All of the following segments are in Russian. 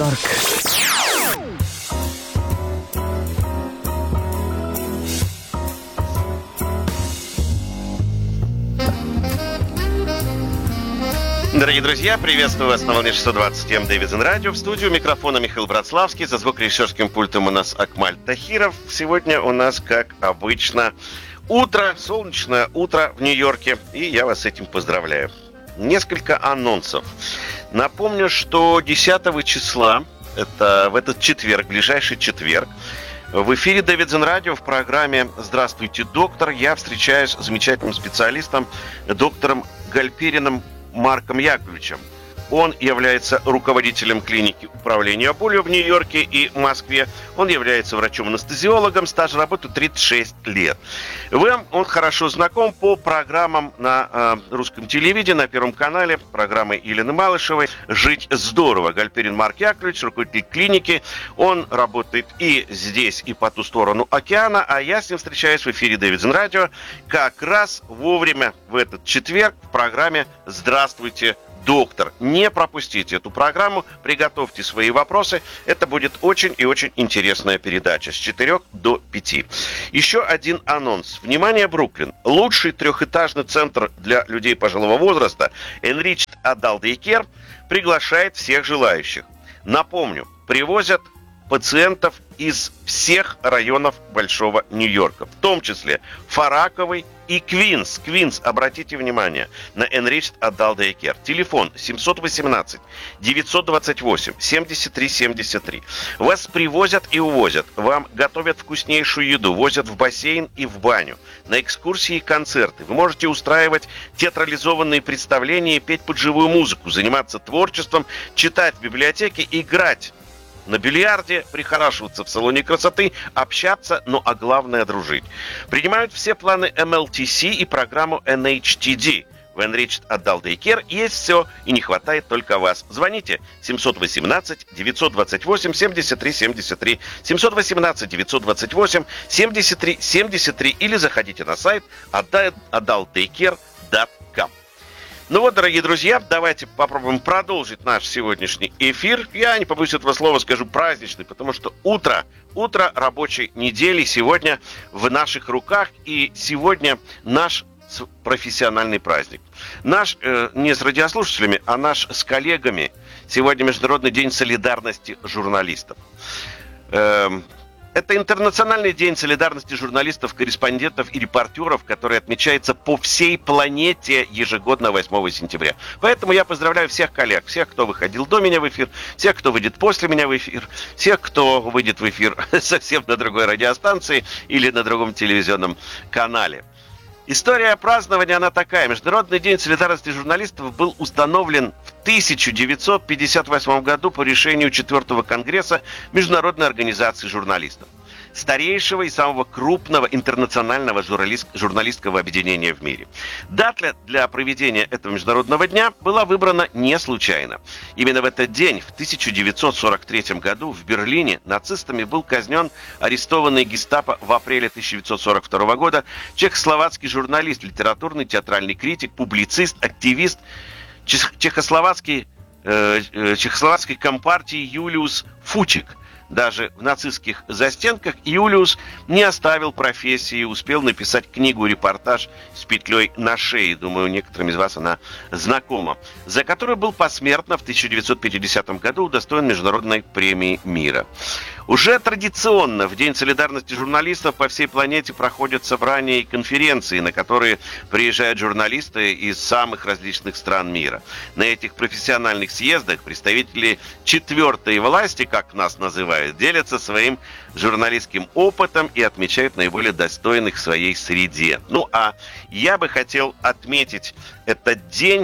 Нью-Йорк. Дорогие друзья, приветствую вас на волне 620 М Дэвидсон Радио. В студию микрофона Михаил Братславский. За звукорежиссерским пультом у нас Акмаль Тахиров. Сегодня у нас, как обычно, утро, солнечное утро в Нью-Йорке. И я вас с этим поздравляю. Несколько анонсов. Напомню, что 10 числа, это в этот четверг, ближайший четверг, в эфире Дэвидсон Радио в программе «Здравствуйте, доктор» я встречаюсь с замечательным специалистом, доктором Гальпериным Марком Яковлевичем. Он является руководителем клиники управления болью в Нью-Йорке и Москве. Он является врачом-анестезиологом, стаж работы 36 лет. Вам он хорошо знаком по программам на русском телевидении, на Первом канале, программы Елены Малышевой «Жить здорово». Гальперин Марк Яковлевич, руководитель клиники. Он работает и здесь, и по ту сторону океана, а я с ним встречаюсь в эфире Дэвидсон Радио как раз вовремя в этот четверг в программе «Здравствуйте, доктор». Не пропустите эту программу, приготовьте свои вопросы. Это будет очень и очень интересная передача с 4 до 5. Еще один анонс. Внимание, Бруклин. Лучший трехэтажный центр для людей пожилого возраста Enriched Adult Daycare приглашает всех желающих. Напомню, привозят пациентов из всех районов Большого Нью-Йорка, в том числе Фараковый и Квинс. Квинс, обратите внимание, на Enriched Adult Daycare. Телефон 718-928-7373. Вас привозят и увозят. Вам готовят вкуснейшую еду, возят в бассейн и в баню. На экскурсии и концерты. Вы можете устраивать театрализованные представления, петь под живую музыку, заниматься творчеством, читать в библиотеке, играть на бильярде, прихорашиваться в салоне красоты, общаться, ну а главное дружить. Принимают все планы MLTC и программу NHTD. В Enriched Adult Daycare есть все, и не хватает только вас. Звоните 718-928-7373, 718-928-7373 или заходите на сайт adultdaycare.com. Ну вот, дорогие друзья, давайте попробуем продолжить наш сегодняшний эфир. Я не побоюсь этого слова, скажу праздничный, потому что утро рабочей недели сегодня в наших руках. И сегодня наш профессиональный праздник. Наш не с радиослушателями, а наш с коллегами. Сегодня Международный день солидарности журналистов. Это Интернациональный день солидарности журналистов, корреспондентов и репортеров, который отмечается по всей планете ежегодно 8 сентября. Поэтому я поздравляю всех коллег, всех, кто выходил до меня в эфир, всех, кто выйдет после меня в эфир, всех, кто выйдет в эфир совсем на другой радиостанции или на другом телевизионном канале. История празднования, она такая. Международный день солидарности журналистов был установлен в 1958 году по решению 4-го Конгресса Международной организации журналистов, старейшего и самого крупного интернационального журналистского объединения в мире. Дата для проведения этого международного дня была выбрана не случайно. Именно в этот день, в 1943 году, в Берлине нацистами был казнен арестованный гестапо в апреле 1942 года чехословацкий журналист, литературный, театральный критик, публицист, активист чехословацкой компартии Юлиус Фучик. Даже в нацистских застенках Юлиус не оставил профессии и успел написать книгу-репортаж с петлей на шее. Думаю, некоторым из вас она знакома. За которую был посмертно в 1950 году удостоен Международной премии мира. Уже традиционно в День солидарности журналистов по всей планете проходят собрания и конференции, на которые приезжают журналисты из самых различных стран мира. На этих профессиональных съездах представители четвертой власти, как нас называют, делятся своим журналистским опытом и отмечают наиболее достойных в своей среде. Ну, а я бы хотел отметить этот день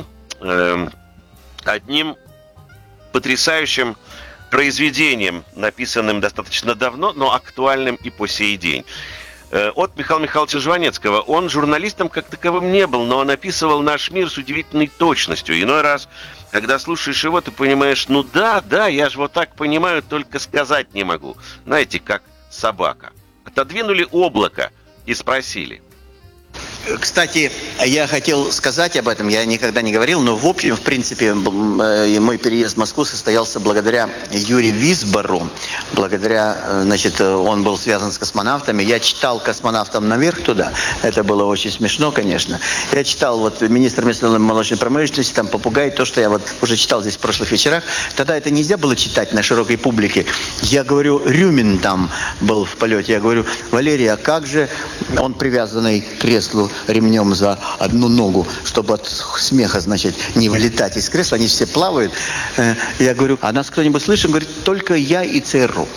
одним потрясающим произведением, написанным достаточно давно, но актуальным и по сей день. От Михаила Михайловича Жванецкого. Он журналистом как таковым не был, но он описывал наш мир с удивительной точностью. Иной раз, когда слушаешь его, ты понимаешь, ну да, я же вот так понимаю, только сказать не могу. Знаете, как собака. Отодвинули облако и спросили: Кстати, я хотел сказать об этом, я никогда не говорил, но в общем, в принципе, мой переезд в Москву состоялся благодаря Юрию Висбору, благодаря, значит, он был связан с космонавтами. Я читал «Космонавтам наверх» туда, это было очень смешно, конечно. Я читал вот «Министр молочной промышленности», там «Попугай», то, что я вот уже читал здесь в прошлых вечерах. Тогда это нельзя было читать на широкой публике. Я говорю, Рюмин там был в полете, я говорю, Валерий, а как же он привязанный к креслу ремнем за одну ногу, чтобы от смеха, значит, не вылетать из кресла, они все плавают. Я говорю, а нас кто-нибудь слышит? Он говорит, только я и ЦРУ.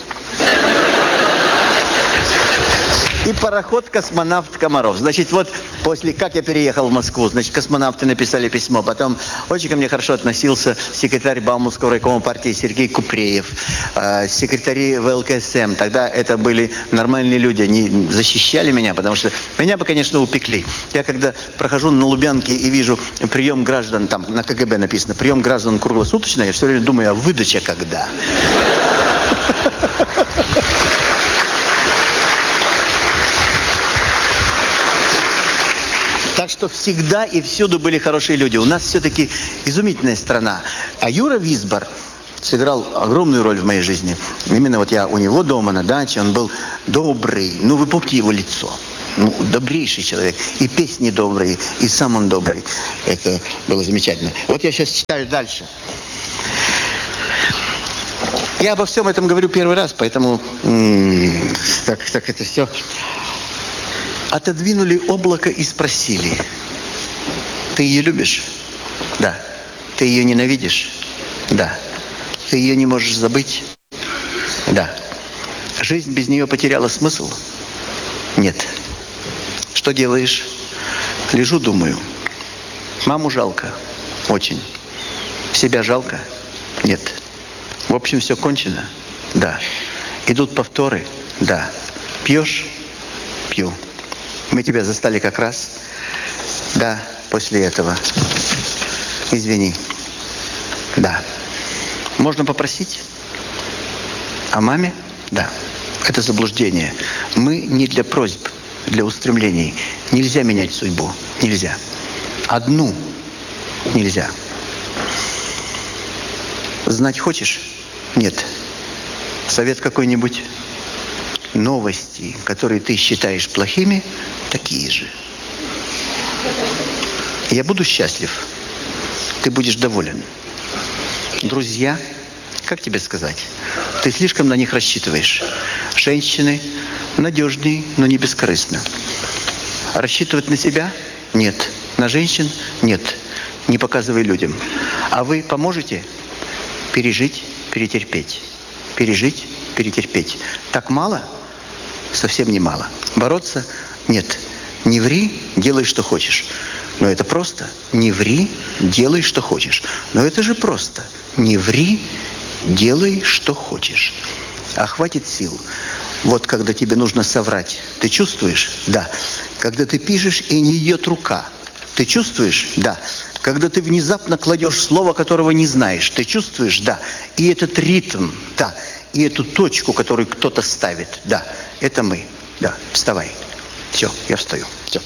И пароход «Космонавт Комаров». Значит, вот после, как я переехал в Москву, значит, космонавты написали письмо. Потом очень ко мне хорошо относился секретарь Бауманского райкома партии Сергей Купреев, секретари ВЛКСМ. Тогда это были нормальные люди, они защищали меня, потому что меня бы, конечно, упекли. Я когда прохожу на Лубянке и вижу прием граждан, там на КГБ написано, прием граждан круглосуточно, я все время думаю, а выдача когда? Так что всегда и всюду были хорошие люди. У нас все-таки изумительная страна. А Юра Висбор сыграл огромную роль в моей жизни. Именно вот я у него дома на даче, он был добрый. Ну, вы помните его лицо. Ну, добрейший человек. И песни добрые, и сам он добрый. Это было замечательно. Вот я сейчас читаю дальше. Я обо всем этом говорю первый раз, поэтому так это все... Отодвинули облако и спросили, ты ее любишь? Да. Ты ее ненавидишь? Да. Ты ее не можешь забыть? Да. Жизнь без нее потеряла смысл? Нет. Что делаешь? Лежу, думаю. Маму жалко? Очень. Себя жалко? Нет. В общем, все кончено? Да. Идут повторы? Да. Пьешь? Пью. Мы тебя застали как раз. Да, после этого. Извини. Да. Можно попросить? О маме? Да. Это заблуждение. Мы не для просьб, для устремлений. Нельзя менять судьбу. Нельзя. Одну нельзя. Знать хочешь? Нет. Совет какой-нибудь? Новости, которые ты считаешь плохими, такие же. Я буду счастлив. Ты будешь доволен. Друзья, как тебе сказать? Ты слишком на них рассчитываешь. Женщины надежные, но не бескорыстно. Рассчитывать на себя? Нет. На женщин? Нет. Не показывай людям. А вы поможете пережить, перетерпеть? Пережить, перетерпеть. Так мало? Совсем не мало. Бороться? Нет. Не ври, делай, что хочешь. Но это просто. Не ври, делай, что хочешь. Но это же просто. Не ври, делай, что хочешь. А хватит сил. Вот когда тебе нужно соврать, ты чувствуешь? Да. Когда ты пишешь и не идет рука, ты чувствуешь? Да. Когда ты внезапно кладешь слово, которого не знаешь, ты чувствуешь? Да. И этот ритм, да. И эту точку, которую кто-то ставит, да. Это мы. Да. Вставай. Все, я встаю. Все.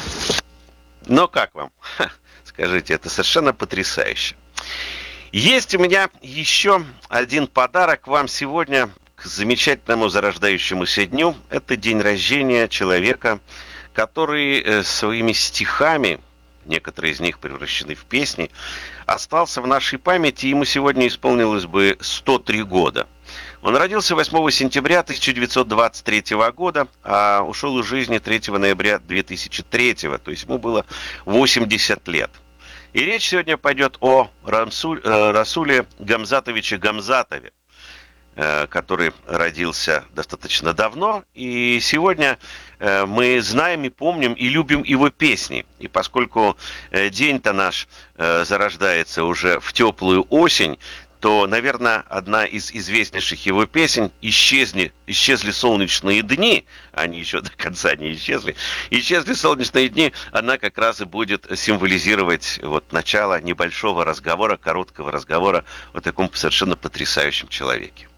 Но как вам? Скажите, это совершенно потрясающе. Есть у меня еще один подарок вам сегодня к замечательному зарождающемуся дню. Это день рождения человека, который своими стихами, некоторые из них превращены в песни, остался в нашей памяти. Ему сегодня исполнилось бы 103 года. Он родился 8 сентября 1923 года, а ушел из жизни 3 ноября 2003, то есть ему было 80 лет. И речь сегодня пойдет о Расуле Гамзатовиче Гамзатове, который родился достаточно давно. И сегодня мы знаем и помним и любим его песни. И поскольку день-то наш зарождается уже в теплую осень, то, наверное, одна из известнейших его песен «Исчезли солнечные дни», они еще до конца не исчезли, «Исчезли солнечные дни», она как раз и будет символизировать вот начало небольшого разговора, короткого разговора о таком совершенно потрясающем человеке.